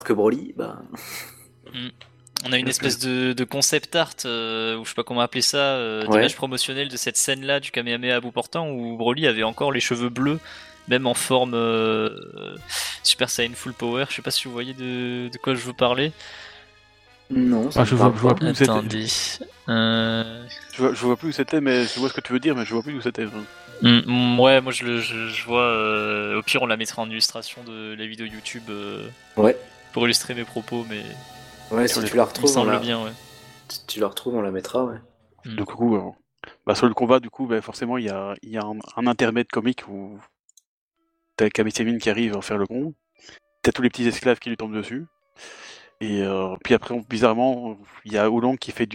Que Broly, bah. Mm. On a une espèce de concept art, ou je sais pas comment appeler ça, d'image Ouais. promotionnelle de cette scène-là du Kamehameha à bout portant où Broly avait encore les cheveux bleus, même en forme Super Saiyan Full Power. Je sais pas si vous voyez de quoi je veux parler. Non, ça me je vois, parle je vois pas. plus où c'était. Attendez. Euh... Je vois plus où c'était, mais je vois ce que tu veux dire, mais je vois plus où c'était. ouais, moi je vois. Au pire, on la mettra en illustration de la vidéo YouTube Ouais. pour illustrer mes propos, mais Ouais, si tu la il me retrouves, semble bien, ouais. si tu la retrouves, on la mettra, ouais. Donc, du coup, sur le combat, du coup, forcément, il y a un intermède comique où t'as Kami Semin qui arrive à faire le con. T'as tous les petits esclaves qui lui tombent dessus. Et puis après, bizarrement, il y a Oolong qui fait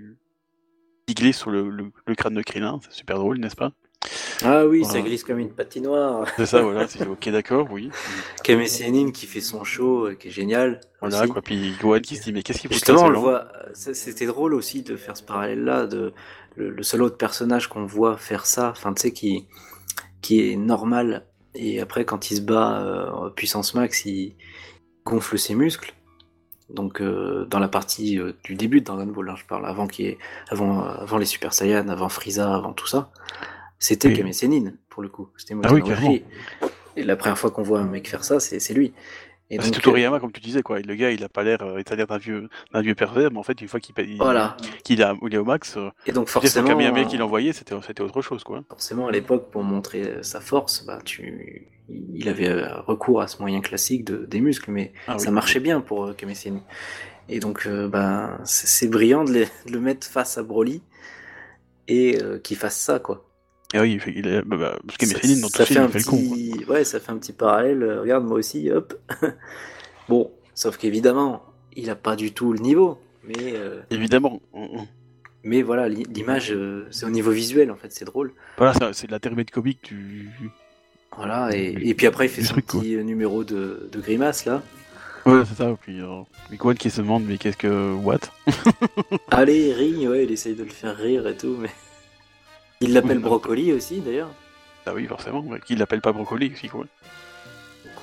qui glisse sur le crâne de Krillin. C'est super drôle, n'est-ce pas? Ah oui, ça Voilà. glisse comme une patinoire. C'est ça, voilà. C'est ok, d'accord, oui. Kame Sennin qui fait son show, qui est génial. Voilà, Aussi. quoi. Puis Gohan qui se dit, mais qu'est-ce qu'il fout là, Justement, ce on le gens? voit. C'était drôle aussi de faire ce parallèle-là. Le seul autre personnage qu'on voit faire ça, enfin, tu sais, qui est normal. Et après, quand il se bat puissance max, il gonfle ses muscles. Donc, dans la partie du début de Dragon Ball, hein, je parle, avant les Super Saiyan, avant Frieza, avant tout ça. C'était Oui. Kame Sennin, pour le coup. C'était Ah oui, Motaro carrément. Ujiri. Et la première fois qu'on voit un mec faire ça, c'est lui. Et C'est donc, Toriyama, comme tu disais, quoi. Le gars, il a pas l'air, il a l'air d'un vieux pervers, mais en fait, une fois voilà. qu'il est au max, Et donc, tu sais, son Kamehameha forcément, qu'il envoyait, c'était autre chose, quoi. forcément, à l'époque, pour montrer sa force, bah, il avait recours à ce moyen classique des muscles, mais Ah ça oui. marchait bien pour Kame Sennin. Et donc, bah, c'est brillant de le mettre face à Broly et qu'il fasse ça, quoi. Et oui, parce que Ça, Michelin, dans tout le ça fait film, un il fait le con, quoi. petit, ouais, ça fait un petit parallèle. Regarde, moi aussi, hop. Bon, sauf qu'évidemment, il a pas du tout le niveau, Évidemment. mais voilà, l'image, c'est au niveau visuel en fait, c'est drôle. Voilà, c'est de la termite comique Voilà, et puis après il fait du son truc, quoi. petit numéro de grimace là. Ouais, c'est ça, puis Gohan qui se demande, mais qu'est-ce que... What? Allez, rit, ouais, il essaye de le faire rire et tout, mais il l'appelle Brocoli aussi d'ailleurs. Ah oui, forcément, qui l'appelle pas Brocoli, aussi, quoi. Donc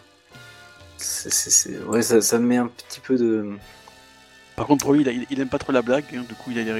ouais, ça me met un petit peu de. Par contre, pour lui, il aime pas trop la blague, hein, du coup, il a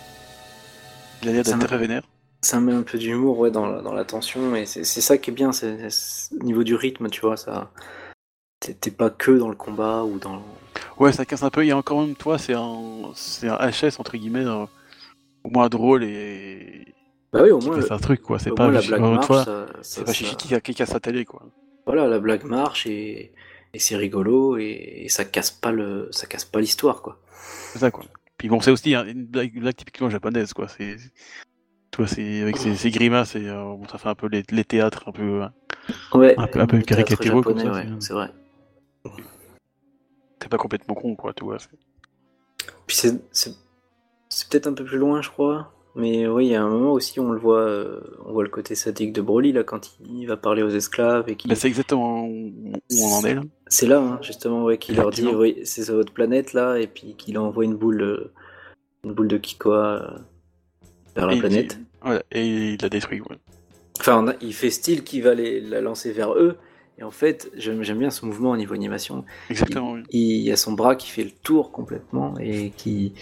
l'air d'être très vénère. Ça met un peu d'humour, ouais, dans la tension, et c'est ça qui est bien, au niveau du rythme, tu vois, ça. T'es pas que dans le combat ou dans. Ouais, ça casse un peu, il y a encore une fois, c'est un HS, entre guillemets, au moins drôle et... Bah oui, au qui moins, fait un truc, quoi. C'est au pas, moins la blague encore une marche, fois, c'est pas Chichi qui casse sa télé, quoi. Voilà, la blague marche et c'est rigolo et ça casse pas l'histoire, quoi. C'est ça, quoi. Puis bon, c'est aussi une blague typiquement japonaise, quoi. Toi, c'est avec ses grimaces et bon, ça fait un peu les théâtres un peu Ouais, un peu le théâtre caricatureux comme japonais, ça. ouais, c'est vrai. C'est pas complètement con, quoi, tu vois. Puis c'est peut-être un peu plus loin, je crois. Mais oui, il y a un moment aussi où on voit le côté sadique de Broly, là, quand il va parler aux esclaves et Bah, c'est exactement où on en est là. C'est là, hein, justement, ouais, qu'il leur dit, Effectivement. oui, c'est sur votre planète, là, et puis qu'il envoie une boule de Kikoa vers la Et planète. voilà, et il la détruit, ouais. Enfin, il fait style qu'il va la lancer vers eux, et en fait, j'aime bien ce mouvement au niveau animation. Exactement, oui. Il y a son bras qui fait le tour complètement, et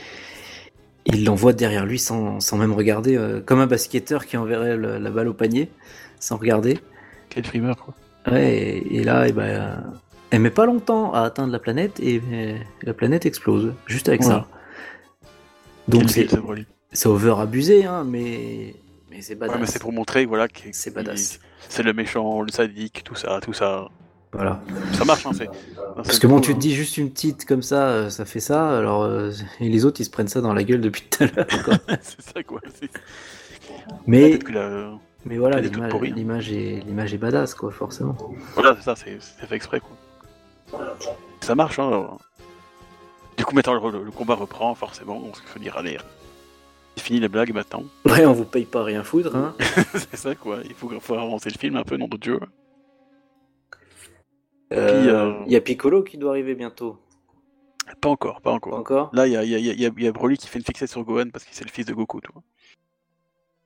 il l'envoie derrière lui sans même regarder, comme un basketteur qui enverrait la balle au panier, sans regarder. Quel frimeur, quoi. Ouais, et là, elle met pas longtemps à atteindre la planète, et la planète explose, juste avec Voilà. ça. Donc Broly. c'est over abusé, hein, mais c'est badass. Ouais, mais c'est pour montrer, voilà, que c'est badass. C'est le méchant, le sadique, tout ça. Voilà. Ça marche, hein, Parce que bon, tu te dis juste une petite comme ça fait ça, alors et les autres ils se prennent ça dans la gueule depuis tout à l'heure. C'est ça, quoi. Mais voilà, elle est toute pourrie, hein. l'image est badass, quoi, forcément. Voilà, c'est ça, c'est fait exprès, quoi. Ça marche, hein. Du coup, maintenant, le combat reprend, forcément, donc il faut dire, allez, c'est fini les blagues maintenant. Ouais, on vous paye pas rien foutre, hein. C'est ça, quoi. Il faut avancer le film un peu, nom de Dieu. Il y a Piccolo qui doit arriver bientôt. Pas encore. Pas encore. Là, il y a Broly qui fait une fixette sur Gohan parce que c'est le fils de Goku, tu vois.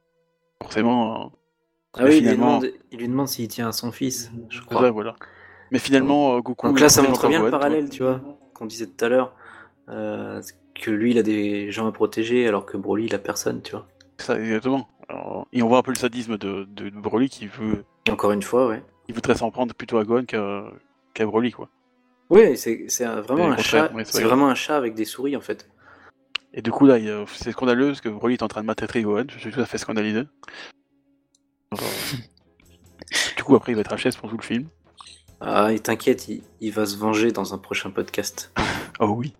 Forcément. Ah oui, finalement, il lui demande s'il tient à son fils, je c'est crois. ça, voilà. Mais finalement, Goku. Donc là, ça il montre encore bien le Gohan, tu vois. parallèle, tu vois, qu'on disait tout à l'heure, que lui, il a des gens à protéger, alors que Broly, il a personne, tu vois. Ça, exactement. Alors, et on voit un peu le sadisme de Broly qui Encore une fois, ouais. voudrait s'en prendre plutôt à Gohan qu'à Broly, quoi. Oui, c'est vraiment Et un au contraire, chat. mais c'est C'est pas grave. vraiment un chat avec des souris, en fait. Et du coup, là, c'est scandaleux parce que Broly est en train de maltraiter Gohan. Je suis tout à fait scandalisé. Alors, du coup, après, il va être HS pour tout le film. Ah, et t'inquiète, il va se venger dans un prochain podcast. Oh oui.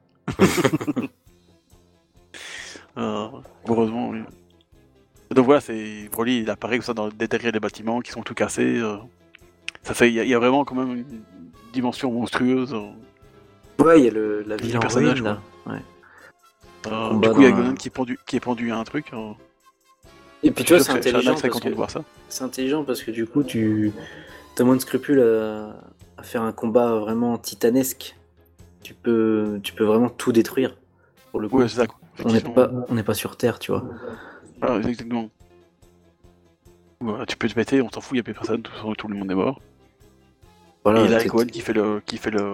Heureusement, oui. Donc voilà, Broly, il apparaît comme ça derrière des bâtiments qui sont tout cassés. Ça fait, il y a vraiment quand même une dimension monstrueuse. Ouais, il y a la ville Du en personnage, ruine, là. Ouais. Du coup, il y a Gohan qui est pendu à un truc. Et puis tu vois, c'est Shana intelligent serait parce content de que voir ça. c'est intelligent parce que du coup, tu as moins de scrupules à faire un combat vraiment titanesque. Tu peux vraiment tout détruire pour le coup. Ouais, c'est ça. Quoi. On n'est pas sur Terre, tu vois. Ah, exactement. Voilà, tu peux te péter, on s'en fout, il n'y a plus personne, tout le monde est mort. Voilà. Et là, Gohan qui fait le.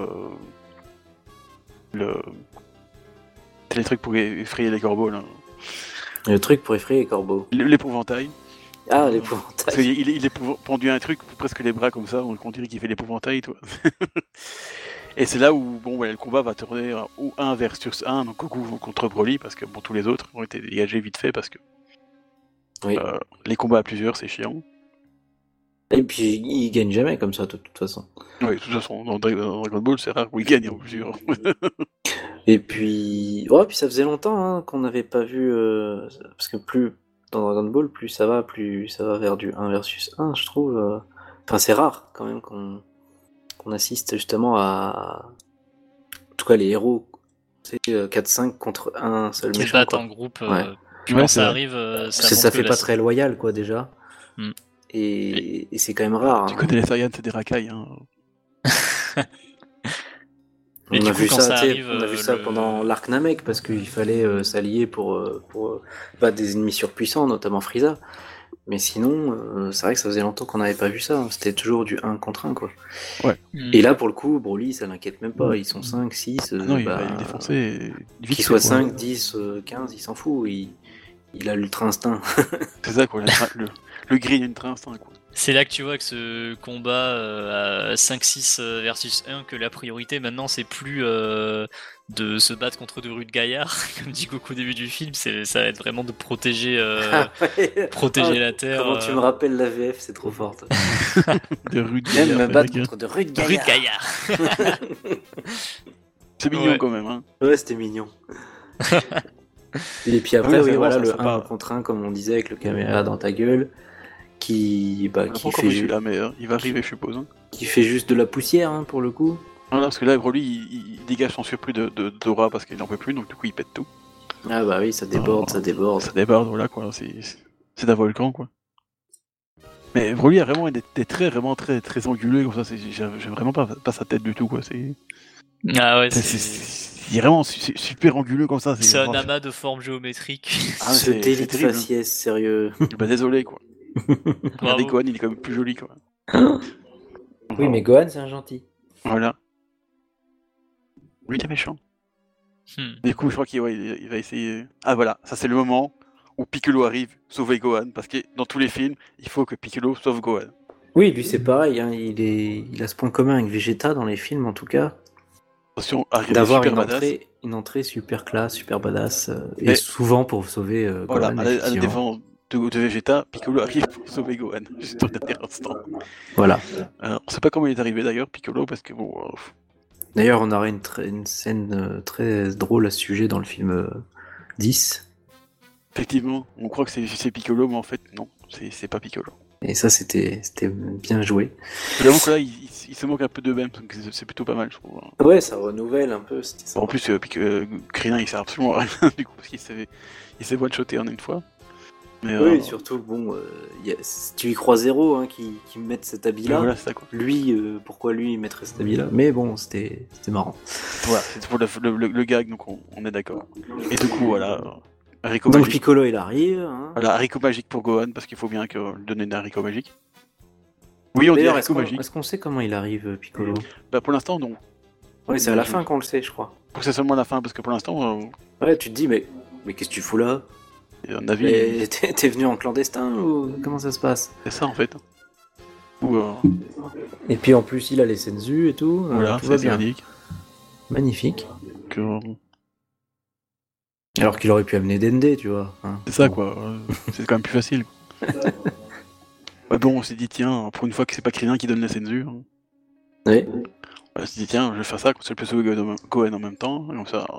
C'est les trucs pour effrayer les corbeaux là. Le truc pour effrayer les corbeaux. L'épouvantail. Ah, Parce l'épouvantail. qu'il est pendu à un truc, presque les bras comme ça, on dirait qu'il fait l'épouvantail, toi. Et c'est là où le combat va tourner ou 1 versus 1, donc Goku contre Broly, parce que tous les autres ont été dégagés vite fait, parce que Oui. les combats à plusieurs, c'est chiant. Et puis, il gagne jamais comme ça, de toute façon. Oui, de toute façon, dans Dragon Ball, c'est rare où il gagne en plusieurs. Et puis, puis ça faisait longtemps qu'on n'avait pas vu, parce que plus dans Dragon Ball, plus ça va vers du 1 versus 1, je trouve. Enfin, c'est rare quand même qu'on assiste justement à, en tout cas les héros, c'est 4-5 contre un seul Qui se méchant. battent Quoi. en groupe. Ouais. Quand ça arrive, parce que ça fait pas très loyal, quoi, déjà. Mm. Et c'est quand même rare. Tu connais les Saiyans, c'est des racailles. Hein. Et On du a coup, vu quand ça, ça arrive, on a vu ça pendant l'arc Namek parce qu'il fallait s'allier pour battre des ennemis surpuissants, notamment Frieza. Mais sinon, c'est vrai que ça faisait longtemps qu'on n'avait pas vu ça. C'était toujours du 1 contre 1, quoi. Ouais. Et là, pour le coup, Broly, ça l'inquiète même pas. Ils sont 5, 6. Non, il va le défoncer. Qu'ils soient 5, 10, 15, il s'en fout. Il a l'ultra instinct. C'est ça, quoi. Le green ultra instinct, quoi. C'est là que tu vois que ce combat à 5-6 versus 1, que la priorité maintenant c'est plus de se battre contre de rudes gaillards, comme dit Goku au début du film, ça va être vraiment de protéger, protéger la Terre. Comment tu me rappelles la VF, c'est trop fort. De rudes Même gaillards. me battre contre de rudes gaillards. Rudes gaillards. C'est mignon Ouais. quand même. Hein. Ouais, c'était mignon. Et puis après, Oui, voilà, ça, le ça 1 part. contre 1, comme on disait, avec le caméra dans ta gueule, qui On n'a pas encore vu celui-là, mais il va arriver, je suppose. Hein. qui fait juste de la poussière, pour le coup. Non, parce que là, Broly, il dégage son surplus d'aura parce qu'il n'en peut plus, donc du coup, il pète tout. Ah bah oui, ça déborde, ça déborde. Ça déborde, voilà, quoi. C'est un volcan, quoi. Mais Broly a vraiment des traits vraiment très, très anguleux, comme ça. J'aime vraiment pas sa tête du tout, quoi. Ah ouais, il est vraiment super anguleux comme ça. C'est un amas de formes géométriques. Ah, Ce c'est délit de terrible. faciès, sérieux. Bah désolé, quoi. Bravo. Regardez Gohan, il est quand même plus joli, quoi. Oui, mais Gohan, c'est un gentil. Voilà. Lui, il est méchant. Du coup, je crois qu'il il va essayer. Ah voilà, ça c'est le moment où Piccolo arrive sauver Gohan, parce que dans tous les films, il faut que Piccolo sauve Gohan. Oui, lui c'est pareil, il a ce point commun avec Vegeta dans les films en tout cas, Attention, arrive d'avoir super badass. une entrée super classe, super badass, Mais- et souvent pour sauver Voilà, Gohan. à la effectivement. défense de Vegeta, Piccolo arrive pour sauver Gohan, juste au dernier instant. Voilà. On sait pas comment il est arrivé d'ailleurs, Piccolo, parce que bon. D'ailleurs, on aurait une scène très drôle à ce sujet dans le film 10. Effectivement, on croit que c'est Piccolo, mais en fait, non, c'est pas Piccolo. Et ça, c'était bien joué. J'avoue que là, il se moque un peu d'eux-mêmes, donc c'est plutôt pas mal, je trouve. Ouais, ça renouvelle un peu. C'était Bon, en plus, Krillin, il sert absolument à rien, du coup, parce qu'il s'est one-shoté en une fois. Mais, Oui, surtout, bon, si tu y crois zéro qui mette cet habit-là. Voilà, c'est ça, quoi. Lui, pourquoi lui il mettrait cet habit-là? Mais bon, c'était marrant. Voilà, c'est pour le gag, donc on est d'accord. Et du coup, voilà, haricot Donc magique. Piccolo, il arrive. Voilà, haricot magique pour Gohan, parce qu'il faut bien donner des haricots magiques. Oui, on dit D'ailleurs, haricot magique. est-ce qu'on sait comment il arrive, Piccolo? Bah, pour l'instant, non. Oui, c'est à la fin qu'on le sait, je crois. Faut que c'est seulement à la fin, parce que pour l'instant, Ouais, tu te dis, mais qu'est-ce que tu fous là? à mon avis, Et t'es venu en clandestin ou comment ça se passe? c'est ça en fait. Ou, Et puis en plus, il a les senzu et tout. voilà, tout va c'est bien. véridique. Magnifique. Que, Alors qu'il aurait pu amener Dende, tu vois. Hein. c'est ça, quoi. C'est quand même plus facile. Ouais, bon, on s'est dit, tiens, pour une fois que c'est pas Krillin qui donne la senzu, hein. Oui. On s'est dit, tiens, je vais faire ça, comme ça, je peux sauver Gohan en même temps, et comme ça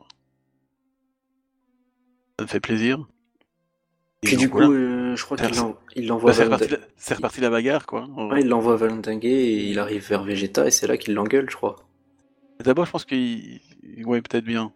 me fait plaisir. Et Puis donc, du coup, voilà. je crois qu'il l'envoie Bah, c'est reparti la bagarre, quoi. Ouais, il l'envoie à Valentingue et il arrive vers Vegeta et c'est là qu'il l'engueule, je crois. D'abord, je pense qu'il... Ouais, peut-être bien.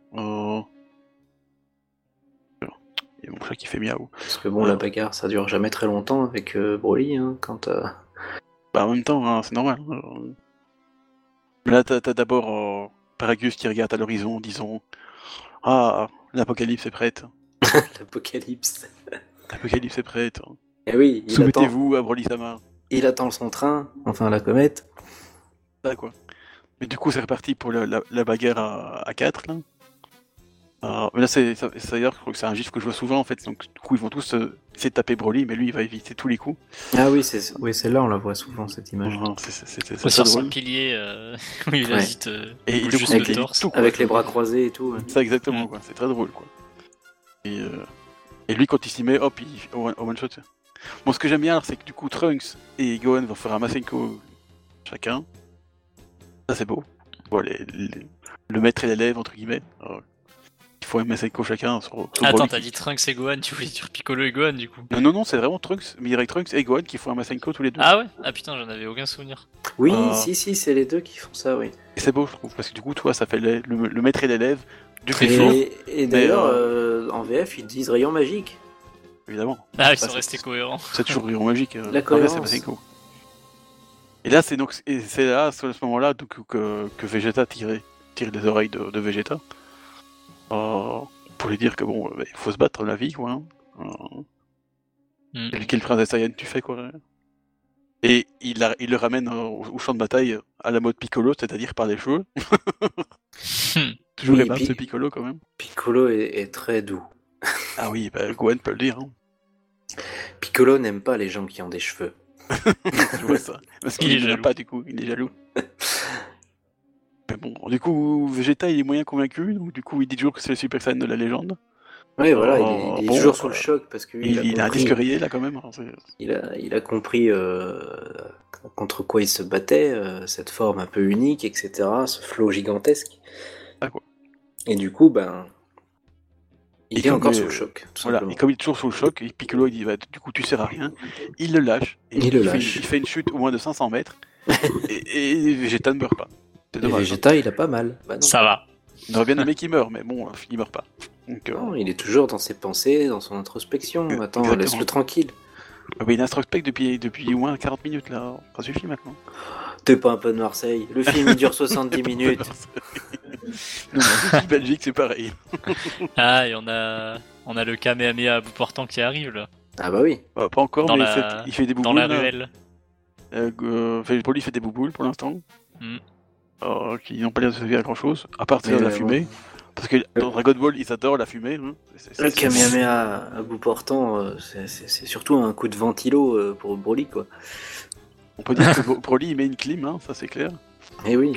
Il y a mon chat qui fait miaou. Parce que bon, la bagarre, ça dure jamais très longtemps avec Broly, hein, quand... Bah, en même temps, hein, c'est normal. Mais là, t'as d'abord Paragus qui regarde à l'horizon, disons... Ah, l'apocalypse est prête. L'apocalypse. L'apocalypse est prête. Et oui, Soumettez-vous à Broly-sama. Il attend son train, enfin la comète. Ça, quoi. Mais du coup, c'est reparti pour la bagarre à 4, là. Mais là, d'ailleurs, je crois que c'est un gif que je vois souvent, en fait. Donc, du coup, ils vont tous essayer de taper Broly, mais lui, il va éviter tous les coups. Ah oui, celle-là, on la voit souvent, cette image. C'est sur son pilier, où il hésite et il juste avec le torse. tout, quoi. Avec les bras croisés et tout. Ouais. Ça, exactement, quoi. C'est très drôle, quoi. Et lui, quand il s'y met, hop, au one shot. Bon, ce que j'aime bien, c'est que du coup, Trunks et Gohan vont faire un Masenko chacun. Ça, c'est beau. Bon, le maître et l'élève, entre guillemets. Alors, il faut un Masenko chacun sur Attends, Broly t'as dit Trunks et Gohan, tu voulais dire Piccolo et Gohan, du coup. Non, c'est vraiment Trunks, mais Trunks et Gohan qui font un Masenko tous les deux. Ah ouais? Ah putain, j'en avais aucun souvenir. Oui, si, c'est les deux qui font ça, oui. Et c'est beau, je trouve, parce que du coup, toi, ça fait le maître et l'élève du Clifford. Et d'ailleurs, en VF, ils disent rayon magique. Évidemment. Ah, ils sont restés cohérents. C'est toujours rayon magique. La cohérence. C'est Masenko. Et là, c'est là, à ce moment-là, que Vegeta tire les oreilles de Vegeta. Pour lui dire que bon, il faut se battre dans la vie, quoi. Quel princesse Saiyan tu fais, quoi. Et il le ramène au champ de bataille à la mode Piccolo, c'est-à-dire par les cheveux. Toujours aimable ce Piccolo, quand même. Piccolo est très doux. Ah oui, bah, Gohan peut le dire. Hein. Piccolo n'aime pas les gens qui ont des cheveux. Je vois ça. Parce qu'il n'aime pas, du coup, il est jaloux. Mais bon, du coup, Vegeta, il est moyen convaincu, donc du coup, il dit toujours que c'est le Super Saiyan de la légende. Oui, voilà, il est toujours sous le choc, parce que il a un disque rayé, là, quand même. Hein, il a compris contre quoi il se battait, cette forme un peu unique, etc., ce flot gigantesque. Ah, quoi. Et du coup, il est encore sous le choc. Voilà, et comme il est toujours sous le choc, et Piccolo, il dit, bah, du coup, tu sers à rien, il le lâche. Et il fait une chute au moins de 500 mètres, et Vegeta ne meurt pas. Et Vegeta, il a pas mal. Bah non. Ça va. On aurait bien aimé qu'il meure, mais bon, il meurt pas. Donc, non, il est toujours dans ses pensées, dans son introspection. Attends, exactement. Laisse-le tranquille. Mais il introspecte depuis au moins 40 minutes, là. Ça suffit maintenant. T'es pas un peu de Marseille. Le film, il dure 70 minutes. Non, Belgique, c'est pareil. Ah, et on a le Kamehameha à bout portant qui arrive, là. Ah bah oui. Pas encore, mais il fait des bouboules. Dans la ruelle. Paul, il fait des bouboules, pour l'instant. Qui n'ont pas l'air de servir à grand chose, à part de la fumée. Parce que dans Dragon Ball, ils adorent la fumée. Hein. Le Kamehameha à bout portant, c'est surtout un coup de ventilo pour Broly, quoi. On peut dire que Broly, il met une clim, hein, ça c'est clair. Eh oui.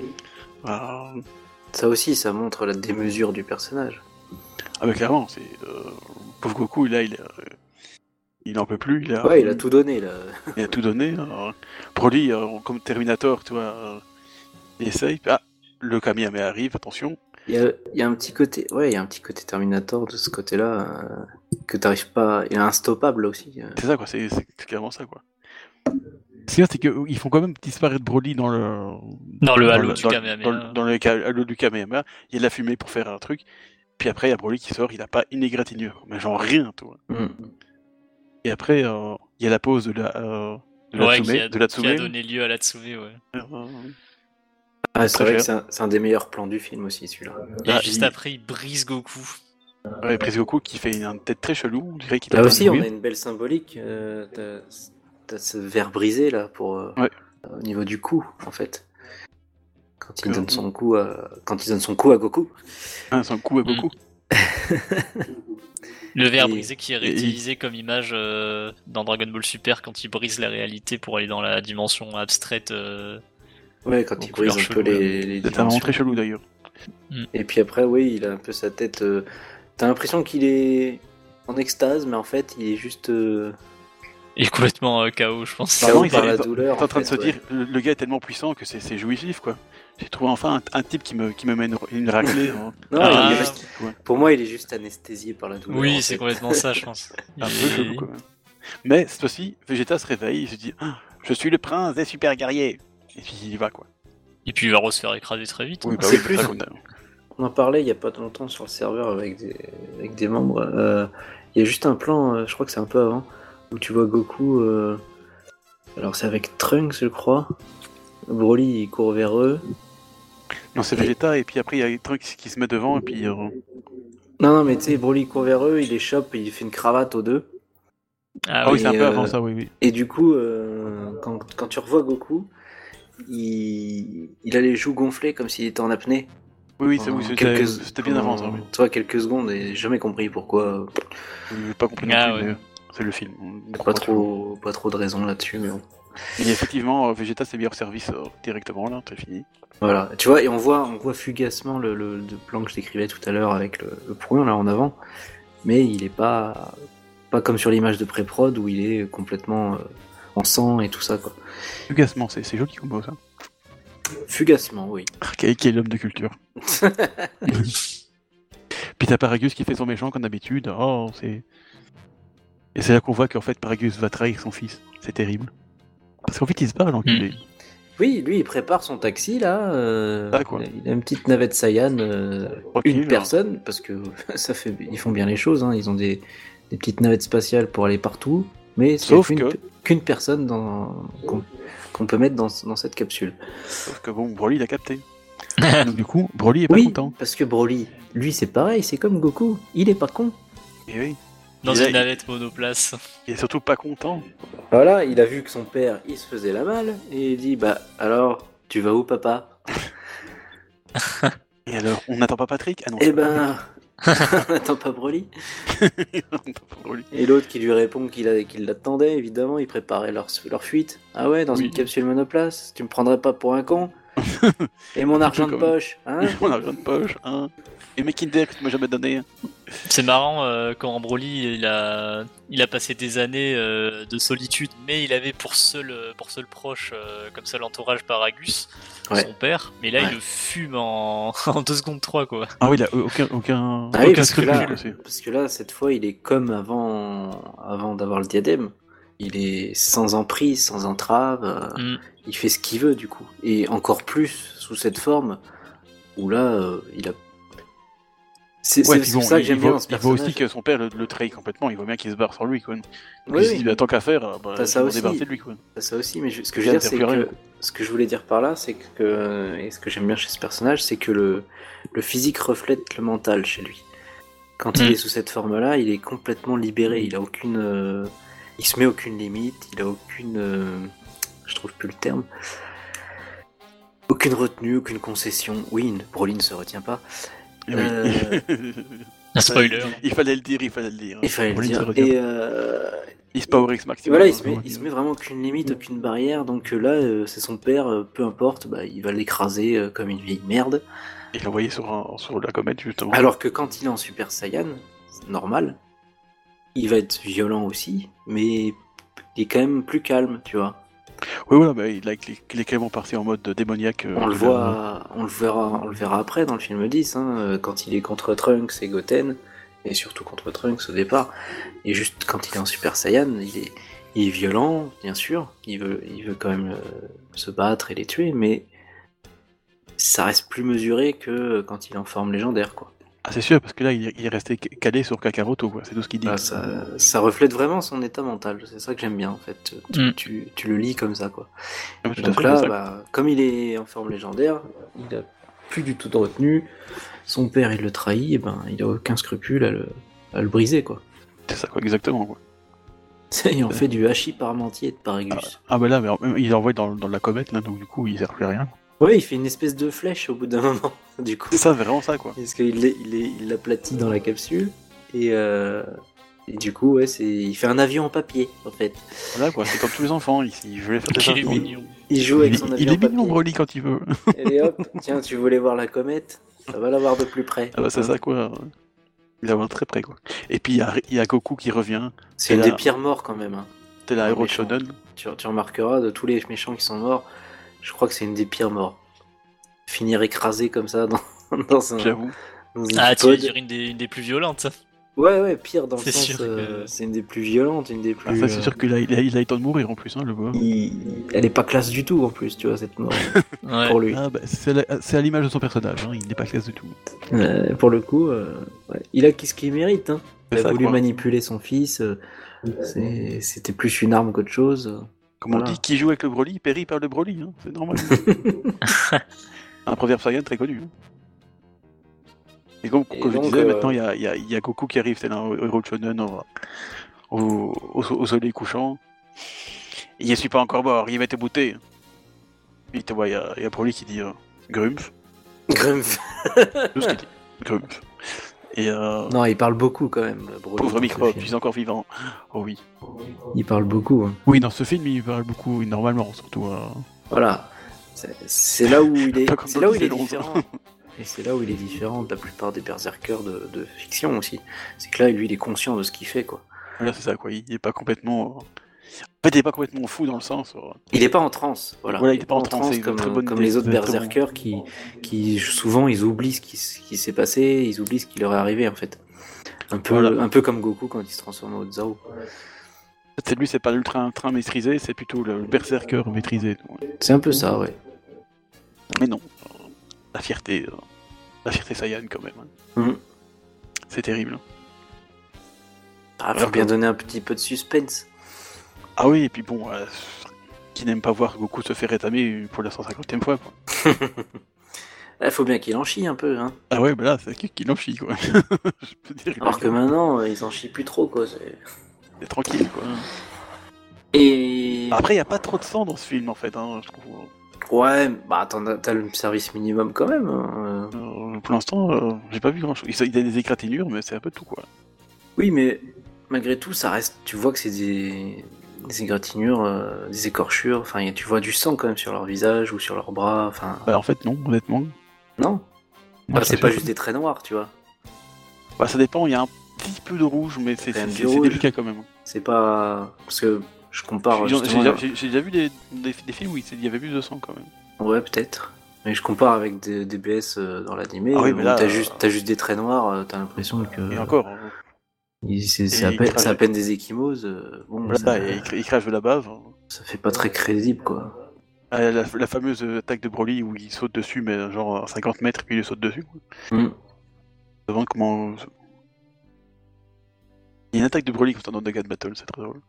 Ça aussi, ça montre la démesure du personnage. Ah bah clairement, c'est... pauvre Goku, là, il n'en peut plus. Il a tout donné, là. Il a tout donné. Broly, comme Terminator, tu vois... Il essaye. Ah, le Kamehameha arrive, attention. Il y a un petit côté, il y a un petit côté Terminator de ce côté-là que t'arrives pas. Il est instoppable aussi. C'est ça, quoi. C'est clairement ça, quoi. Ce qu'il y a, c'est qu'ils font quand même disparaître Broly dans le halo du Kamehameha. Dans le halo du Kamehameha. Il y a de la fumée pour faire un truc. Puis après, il y a Broly qui sort. Il a pas une égratignure, mais genre rien, toi. Et après, il y a la pause de la Natsume. Qui a donné lieu à la Natsume, ouais. C'est vrai que c'est un des meilleurs plans du film aussi, celui-là. Et juste après, il brise Goku. Ouais, il brise Goku qui fait une tête très chelou. On dirait qu'il là aussi, on a une belle symbolique. T'as ce verre brisé, là, pour au niveau du coup, en fait. Quand il donne son coup à Goku. Ah, son coup à Goku. Le verre brisé qui est réutilisé comme image dans Dragon Ball Super quand il brise la réalité pour aller dans la dimension abstraite. Ouais, quand il brise un peu les c'est vraiment très chelou d'ailleurs. Et puis après, oui, il a un peu sa tête. T'as l'impression qu'il est en extase, mais en fait, il est juste. Il est complètement KO, je pense. KO par la douleur. T'es en train de se dire, le gars est tellement puissant que c'est jouissif, quoi. J'ai trouvé enfin un type qui me mène une raclée. Non, pour moi, il est juste anesthésié par la douleur. Oui, c'est complètement ça, je pense. Un peu chelou, quand même. Mais cette fois-ci, Vegeta se réveille, il se dit je suis le prince des super guerriers. Et puis il y va, quoi. Et puis il va se faire écraser très vite. Oui, bah oui, plus. On en parlait il y a pas longtemps sur le serveur avec des membres. Il y a juste un plan, je crois que c'est un peu avant, où tu vois Goku. Alors c'est avec Trunks, je crois. Broly il court vers eux. Non, c'est Vegeta, et puis après il y a Trunks qui se met devant, et puis. Non, mais tu sais, Broly court vers eux, il les chope et il fait une cravate aux deux. Ah oui, c'est un peu avant ça, oui. Et du coup, quand tu revois Goku, il a les joues gonflées comme s'il était en apnée. Oui, c'était bien avant ça. Oui. Tu vois, quelques secondes, et j'ai jamais compris pourquoi. J'ai pas compris non plus, c'est le film. Pas trop de raison là-dessus, mais bon. Et effectivement, Vegeta s'est mis hors service directement, là, c'est fini. Voilà, tu vois, et on voit fugacement le plan que je décrivais tout à l'heure avec le point là en avant, mais il est pas comme sur l'image de pré-prod où il est complètement en sang et tout ça, quoi. Fugacement, c'est joli comme mot, ça. Fugacement, oui. Qui est l'homme de culture. Puis t'as Paragus qui fait son méchant comme d'habitude. Et c'est là qu'on voit qu'en fait Paragus va trahir son fils. C'est terrible. Parce qu'en fait il se barre l'enculé. Oui, lui il prépare son taxi là. Il a une petite navette Saiyan, une personne, parce que ils font bien les choses. Hein. Ils ont des petites navettes spatiales pour aller partout, mais sauf qu'une personne qu'on peut mettre dans cette capsule. Sauf que bon, Broly l'a capté. Donc, du coup, Broly est pas content. Parce que Broly, lui c'est pareil, c'est comme Goku, il est pas con. Et oui. Dans une navette monoplace. Il est surtout pas content. Voilà, il a vu que son père, il se faisait la malle, et il dit, bah alors, tu vas où papa? Et alors, on n'attend pas Patrick? Ah non. Eh ben, on n'attend pas Broly. Et l'autre qui lui répond qu'il l'attendait, évidemment, il préparait leur fuite. Ah ouais, dans une capsule monoplace, tu me prendrais pas pour un con? Et mon argent de poche, hein? Mon argent de poche, hein? Et mes Kinder que tu m'as jamais donné. C'est marrant quand Broly il a passé des années de solitude, mais il avait pour seul proche comme seul entourage Paragus, son père. Mais là il le fume en 2 secondes 3 quoi. Ah oui, il a aucun parce que là cette fois il est comme avant d'avoir le diadème. Il est sans emprise, sans entrave. Il fait ce qu'il veut du coup. Et encore plus sous cette forme où là il a. C'est ça que j'aime bien dans ce personnage. Il voit aussi que son père le trahit complètement, il voit bien qu'il se barre sur lui, quoi. Donc oui, il se dit, tant qu'à faire, je vais m'en débarrasser de lui, quoi. T'as ça aussi, mais ce que je veux dire, c'est que ce que je voulais dire par là, c'est que, et ce que j'aime bien chez ce personnage, c'est que le physique reflète le mental chez lui. Quand il est sous cette forme-là, il est complètement libéré, il a aucune... il se met aucune limite, il a aucune... je trouve plus le terme. Aucune retenue, aucune concession. Oui, Broly ne se retient pas. Un spoiler. Il fallait le dire. Il fallait le dire. Et il se power X maximum. Voilà, il se met vraiment aucune limite, aucune barrière. Donc là, c'est son père, peu importe, il va l'écraser comme une vieille merde. Il l'a envoyé sur la comète, justement. Alors que quand il est en Super Saiyan, normal, il va être violent aussi, mais il est quand même plus calme, tu vois. Oui, voilà, il est clairement parti en mode démoniaque. On le verra après dans le film 10, hein, quand il est contre Trunks et Goten, et surtout contre Trunks au départ. Et juste quand il est en Super Saiyan, il est violent, bien sûr, il veut quand même se battre et les tuer, mais ça reste plus mesuré que quand il est en forme légendaire, quoi. Ah, c'est sûr, parce que là, il est resté calé sur Kakaroto, quoi. C'est tout ce qu'il dit. Ah, ça reflète vraiment son état mental. C'est ça que j'aime bien, en fait. Tu le lis comme ça, quoi. Donc là, comme il est en forme légendaire, il a plus du tout de retenue. Son père, il le trahit, et il a aucun scrupule à le briser, quoi. C'est ça, quoi, exactement, quoi. Il en fait du hachis parmentier de Paragus. Ah bah là, mais il l'envoie dans la comète, là, donc du coup, il sert plus à rien. Ouais, il fait une espèce de flèche au bout d'un moment, du coup. C'est ça, vraiment ça, quoi. Parce qu'il l'aplatit dans la capsule, et du coup, ouais, il fait un avion en papier, en fait. Voilà, quoi, c'est comme tous les enfants, il veut faire Il est ça. mignon. Il joue avec son avion Il en est mignon, papier. Broly, quand il veut. Allez hop, tiens, tu voulais voir la comète? Ça va la voir de plus près. Ah bah c'est ça, quoi. Il va voir très près, quoi. Et puis, il y a Goku qui revient. C'est une des pires morts, quand même. Hein. T'es la Ouais, héros de méchant. Shonen. Tu remarqueras, de tous les méchants qui sont morts, je crois que c'est une des pires morts. Finir écrasé comme ça dans un... J'avoue. dans une Ah, tu veux pod. dire une des plus violentes. Ouais, pire dans le C'est sens, sûr que- c'est une des plus violentes, une des plus... Ah, ça, c'est sûr qu'il a le temps de mourir, en plus, hein, le gars. Elle est pas classe du tout, en plus, tu vois, cette mort, Ouais. pour lui. Ah bah, c'est à l'image de son personnage, hein, il n'est pas classe du tout. Pour le coup, ouais. Il a ce qu'il mérite. Hein. Il C'est a ça, voulu quoi. manipuler son fils, c'était plus une arme qu'autre chose. Comme on Voilà. dit, qui joue avec le Broly, périt par le Broly, hein, c'est normal. Un proverbe Saiyan très connu. Hein. Et comme Et je donc, disais, maintenant il y a Goku qui arrive, c'est là, au héros de Shonen, au soleil couchant. Il ne suis pas encore mort, il va te bouter. Il te voit, il y a Broly qui dit Grumpf. Grumpf. Tout ce qu'il dit. Grumpf. Et Non, il parle beaucoup quand même, Broly, pauvre dans ce microbe, film. je suis encore vivant. Oh oui. Il parle beaucoup. Hein. Oui, dans ce film, il parle beaucoup, normalement, surtout. Voilà. C'est là où il est, Pas comme c'est dans là où il est Disneyland. différent. Et c'est là où il est différent de la plupart des berserkers de fiction aussi. C'est que là, lui, il est conscient de ce qu'il fait, quoi. Voilà, c'est ça, quoi. Il est pas complètement. En fait, il est pas complètement fou dans le sens. Il est pas en transe, voilà. Voilà, il est pas en transe c'est une très bonne comme idée, les autres exactement. berserkers qui souvent ils oublient ce qui s'est passé, ils oublient ce qui leur est arrivé en fait. Un peu comme Goku quand il se transforme en Zao. C'est lui, c'est pas l'ultra maîtrisé, c'est plutôt le berserker maîtrisé. C'est un peu ça, ouais. Mais non, la fierté Saiyan quand même. Hein. Mhm. C'est terrible. Ah, faut Alors bien que- donner un petit peu de suspense. Ah oui, et puis bon, qui n'aime pas voir Goku se faire rétamer pour la 150e fois, quoi. Il faut bien qu'il en chie un peu, hein. Ah ouais, bah là, c'est qui l'en chie, quoi. Je peux dire, Alors que maintenant, ils en chient plus trop, quoi. c'est tranquille, quoi. Et Après, il n'y a pas trop de sang dans ce film, en fait, hein, je trouve. ouais, bah t'as le service minimum quand même. Hein. Pour l'instant, j'ai pas vu grand-chose. Il y a des égratignures, mais c'est un peu tout, quoi. Oui, mais malgré tout, ça reste. Tu vois que c'est des égratignures, des écorchures. Enfin, tu vois du sang quand même sur leur visage ou sur leurs bras. Enfin, Bah en fait, non, honnêtement. non. Moi, Enfin, c'est pas juste des traits noirs, tu vois. Bah ça dépend, il y a un petit peu de rouge, mais c'est Quand même du c'est rouge. délicat quand même. C'est pas parce que je compare. J'ai Justement, j'ai déjà vu des films où il y avait plus de sang quand même. ouais, peut-être. Mais je compare avec des DBS dans l'animé. Ah oui, où mais là, t'as juste des traits noirs. T'as l'impression que Et encore, c'est Et à peine des échymoses. Bon, voilà, il crève de la bave. ça fait pas très crédible, quoi. Ah, la fameuse attaque de Broly où il saute dessus, mais genre à 50 mètres, puis il saute dessus. Quoi. Mm. Je me demande comment. Il y a une attaque de Broly comme ça dans Dragon Battle, c'est très drôle.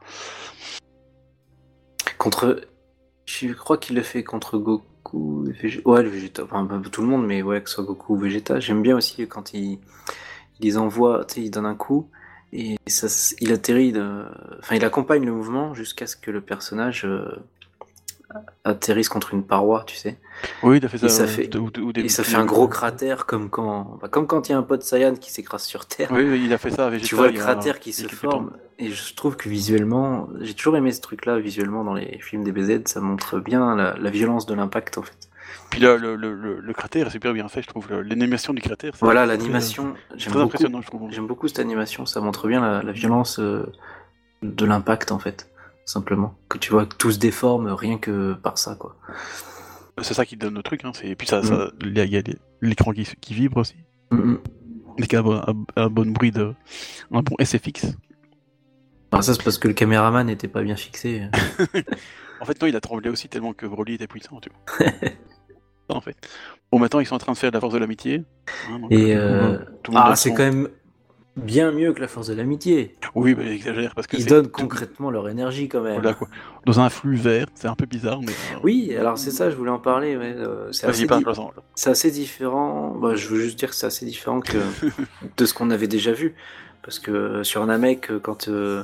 Je crois qu'il le fait contre Goku, ouais, le Vegeta, enfin pas tout le monde, mais ouais, que ce soit Goku ou Vegeta. J'aime bien aussi quand il les envoie, tu sais, il donne un coup et il atterrit, enfin il accompagne le mouvement jusqu'à ce que le personnage atterrisse contre une paroi, tu sais. Oui, il a fait ça. Et ça fait- Et ça fait un gros cratère comme quand il y a un pote Saiyan qui s'écrase sur Terre. Oui, il a fait ça à Vegeta. Tu vois le il y a- cratère qui il y a se quelques forme, et je trouve que visuellement, j'ai toujours aimé ce truc-là, visuellement, dans les films DBZ, ça montre bien la violence de l'impact, en fait. temps. Puis là, le cratère est super bien fait, je trouve. L'animation du cratère. c'est- Voilà, c'est l'animation, très- j'aime Très beaucoup, impressionnant, je trouve. j'aime beaucoup cette animation, ça montre bien la violence de l'impact, en fait, simplement. Que tu vois que tout se déforme rien que par ça, quoi. C'est ça qui donne le truc. Hein. Et puis il y a l'écran qui vibre aussi. Mhm. Mais qui a un bon bruit un bon SFX. Alors ça, c'est parce que le caméraman n'était pas bien fixé. En fait, non, il a tremblé aussi tellement que Broly était puissant, tu vois. Ça, en fait. Bon, maintenant, ils sont en train de faire de la force de l'amitié. Hein, donc, Et tout le monde donne c'est son- quand même bien mieux que la force de l'amitié. Oui, mais il exagère parce que Ils c'est donnent tout- concrètement leur énergie, quand même. Voilà, quoi. Dans un flux vert, c'est un peu bizarre, mais. Oui, alors c'est ça, je voulais en parler. Ouais, c'est Vas-y, assez, parle, parle-en, là. c'est assez différent. Bah, je veux juste dire que c'est assez différent que de ce qu'on avait déjà vu. Parce que sur Namek,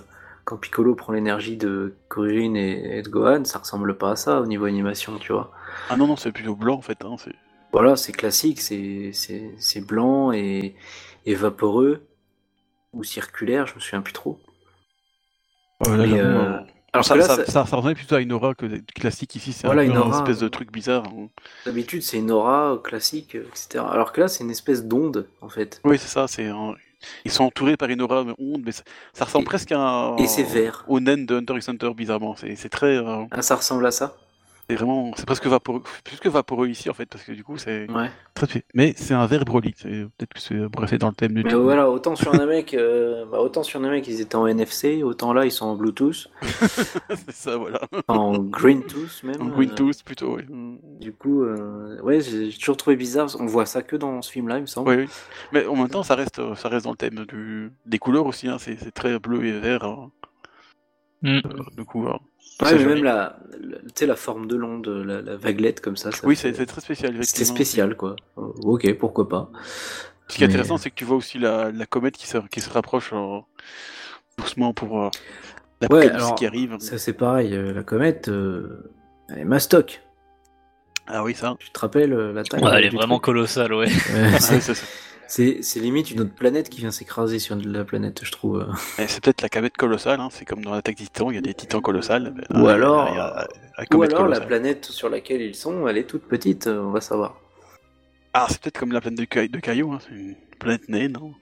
quand Piccolo prend l'énergie de Kuririn et de Gohan, ça ressemble pas à ça au niveau animation, tu vois. Ah non, c'est plutôt blanc en fait. Hein, Voilà, c'est classique, c'est blanc et vaporeux ou circulaire, je me souviens plus trop. Là, Mais, alors que là, ça ressemble plutôt à une aura classique ici, c'est voilà, un peu une aura, espèce de truc bizarre. Hein. d'habitude, c'est une aura classique, etc. Alors que là, c'est une espèce d'onde, en fait. Oui, c'est ça, ils sont entourés par une aura onde, mais ça ressemble presque Et c'est vert. au naine de Hunter x Hunter, bizarrement. C'est très... Ah, ça ressemble à ça? c'est presque vaporeux, plus que vaporeux ici, en fait, parce que du coup, c'est Ouais. très... Mais c'est un verre Broly, peut-être que c'est pour rester dans le thème du Mais truc. voilà, autant sur Namek, ils étaient en NFC, autant là, ils sont en Bluetooth, C'est ça, voilà. en Green Tooth même. En Green Tooth, plutôt, oui. Du coup, ouais, j'ai toujours trouvé bizarre. On voit ça que dans ce film-là, il me semble. Oui. Mais en même temps, ça reste dans le thème des couleurs aussi. Hein. C'est très bleu et vert. Hein. Du coup, ouais, mais même la forme de l'onde, la vaguelette comme ça. Oui, c'est très spécial. C'était spécial, quoi. Ok, pourquoi pas. Ce qui est intéressant, c'est que tu vois aussi la comète qui se rapproche doucement pour l'apocalypse qui arrive. Ça, c'est pareil. La comète, elle est mastoc. Ah oui, ça. Tu te rappelles la taille? Ouais, elle est vraiment colossale, ouais. C'est limite une autre planète qui vient s'écraser sur la planète, je trouve. C'est peut-être la comète colossale, hein. C'est comme dans l'Attaque des Titans, il y a des titans colossales. Ou alors, la planète sur laquelle ils sont, elle est toute petite, on va savoir. Ah, c'est peut-être comme la planète de Caillou, hein. C'est une planète naine, non?